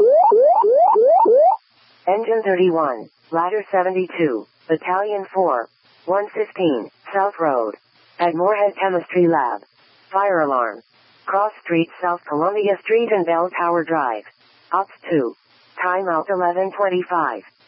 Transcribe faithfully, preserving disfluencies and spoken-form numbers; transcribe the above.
Engine thirty-one, Ladder seventy-two, Battalion four, one fifteen, South Road. At Moorhead Chemistry Lab. Fire alarm. Cross Street, South Columbia Street and Bell Tower Drive. Ops two. Timeout eleven twenty-five.